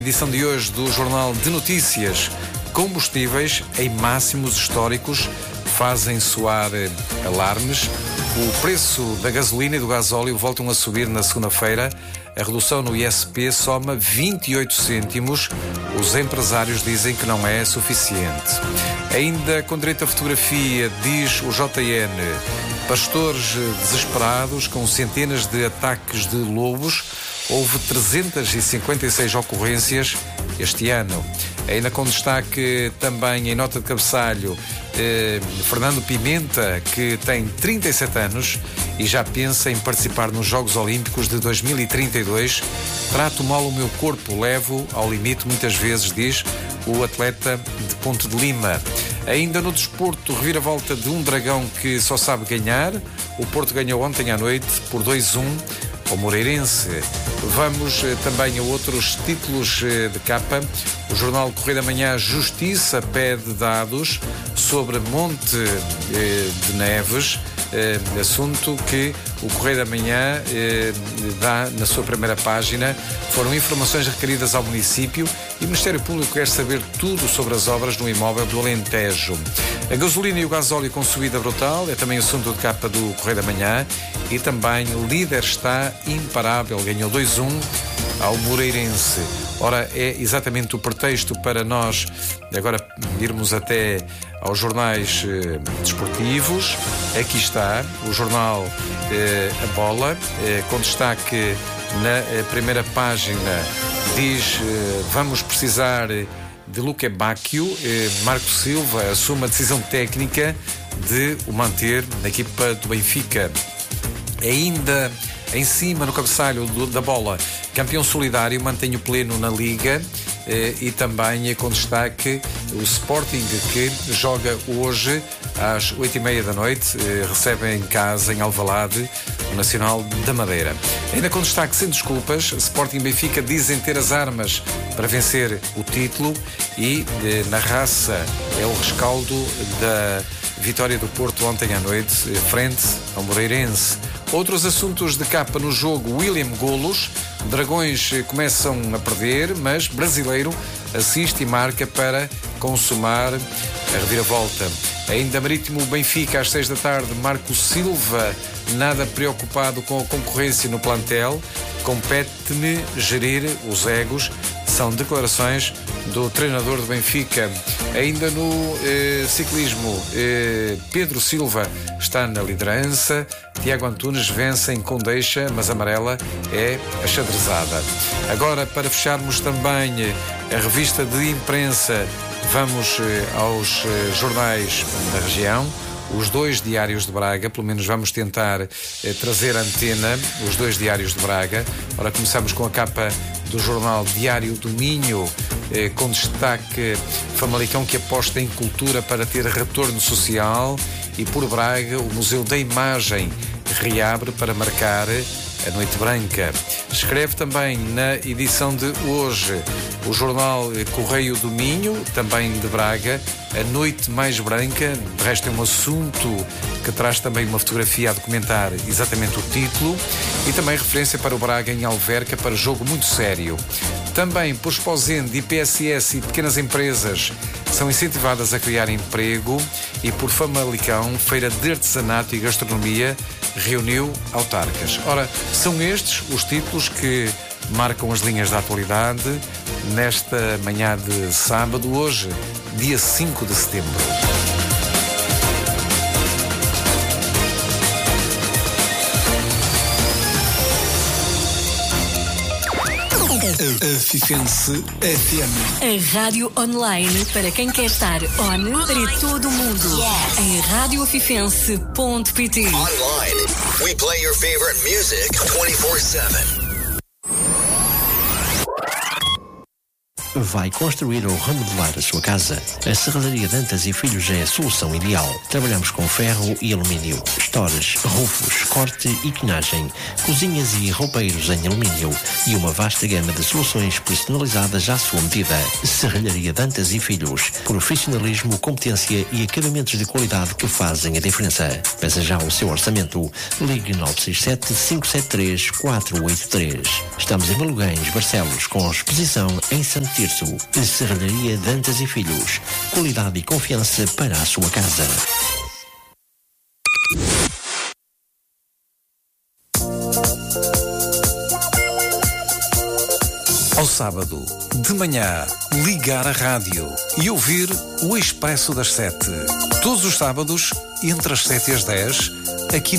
Edição de hoje do Jornal de Notícias. Combustíveis em máximos históricos fazem soar alarmes. O preço da gasolina e do gasóleo voltam a subir na segunda-feira. A redução no ISP soma 28 cêntimos. Os empresários dizem que não é suficiente. Ainda com direito à fotografia, diz o JN, pastores desesperados com centenas de ataques de lobos. Houve 356 ocorrências este ano. Ainda com destaque também em nota de cabeçalho, Fernando Pimenta, que tem 37 anos e já pensa em participar nos Jogos Olímpicos de 2032. Trato mal o meu corpo, levo ao limite muitas vezes, diz o atleta de Ponte de Lima. Ainda no desporto, reviravolta de um Dragão que só sabe ganhar. O Porto ganhou ontem à noite por 2-1 ao Moreirense. Vamos também a outros títulos de capa. O jornal Correio da Manhã, Justiça pede dados sobre Monte de Neves, assunto que o Correio da Manhã dá na sua primeira página. Foram informações requeridas ao município e o Ministério Público quer saber tudo sobre as obras no imóvel do Alentejo. A gasolina e o gasóleo com subida brutal é também assunto de capa do Correio da Manhã. E também líder está imparável, ganhou 2-1 ao Moreirense. Ora, é exatamente o pretexto para nós agora irmos até aos jornais desportivos. Aqui está o jornal A Bola, com destaque na primeira página, diz vamos precisar de Luque Bacchio. Marco Silva assume a decisão técnica de o manter na equipa do Benfica. Ainda em cima, no cabeçalho da Bola, campeão solidário mantém o pleno na Liga e também com destaque o Sporting, que joga hoje às 8h30 da noite, recebe em casa, em Alvalade, o Nacional da Madeira. Ainda com destaque, sem desculpas, Sporting e Benfica dizem ter as armas para vencer o título e na raça é o rescaldo da vitória do Porto ontem à noite, frente ao Moreirense. Outros assuntos de capa no jogo, William Golos. Dragões começam a perder, mas brasileiro assiste e marca para consumar a reviravolta. Ainda Marítimo Benfica às 6 da tarde, Marco Silva, nada preocupado com a concorrência no plantel, compete-me gerir os egos, são declarações do treinador do Benfica. Ainda no ciclismo, Pedro Silva está na liderança, Tiago Antunes vence em Condeixa, mas amarela é a xadrezada. Agora, para fecharmos também a revista de imprensa, vamos aos jornais da região. Os dois diários de Braga, pelo menos vamos tentar trazer à antena os dois diários de Braga. Ora, começamos com a capa do jornal Diário do Minho, com destaque Famalicão que aposta em cultura para ter retorno social, e por Braga o Museu da Imagem reabre para marcar a Noite Branca. Escreve também na edição de hoje o jornal Correio do Minho, também de Braga, a Noite Mais Branca. De resto é um assunto que traz também uma fotografia a documentar exatamente o título e também referência para o Braga em Alverca para jogo muito sério. Também por Esposende, IPSS e pequenas empresas são incentivadas a criar emprego, e por Famalicão, Feira de Artesanato e Gastronomia reuniu autarcas. Ora, são estes os títulos que marcam as linhas da atualidade nesta manhã de sábado, hoje, dia 5 de setembro. A Fifense FM. A rádio online para quem quer estar on para todo o mundo. Yes. Em radiofifense.pt. Online, we play your favorite music 24/7. vai construir ou remodelar a sua casa? A Serralharia Dantas e Filhos é a solução ideal. Trabalhamos com ferro e alumínio, estores, rufos, corte e quinagem, cozinhas e roupeiros em alumínio e uma vasta gama de soluções personalizadas à sua medida. Serralharia Dantas e Filhos. Profissionalismo, competência e acabamentos de qualidade que fazem a diferença. Peça já o seu orçamento. Ligue 967-573-483. Estamos em Malugães, Barcelos, com exposição em Santo Tirso. Serralharia Dantas e Filhos. Qualidade e confiança para a sua casa. Ao sábado, de manhã, ligar a rádio e ouvir o Expresso das 7. Todos os sábados, entre as 7 e as 10, aqui